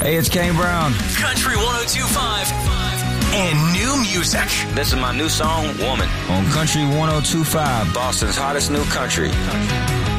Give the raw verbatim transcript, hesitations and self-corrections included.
Hey, it's Kane Brown. Country one oh two point five and new music. This is my new song, Woman. On Country one oh two point five. Boston's hottest new country.